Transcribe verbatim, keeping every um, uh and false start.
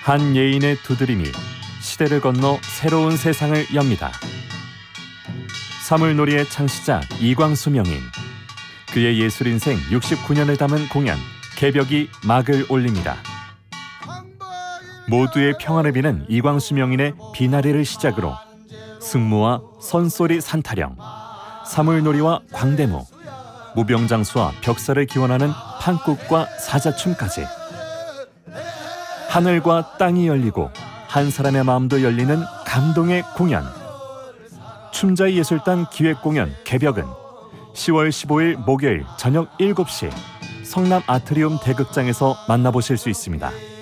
한 예인의 두드림이 시대를 건너 새로운 세상을 엽니다. 사물놀이의 창시자 이광수 명인, 그의 예술인생 육십구 년을 담은 공연 개벽이 막을 올립니다. 모두의 평안을 비는 이광수 명인의 비나리를 시작으로 승무와 선소리 산타령, 사물놀이와 광대무, 무병장수와 벽사를 기원하는 판국과 사자춤까지 하늘과 땅이 열리고 한 사람의 마음도 열리는 감동의 공연. 춤자의 예술단 기획공연 개벽은 시월 십오일 목요일 저녁 일곱 시 성남 아트리움 대극장에서 만나보실 수 있습니다.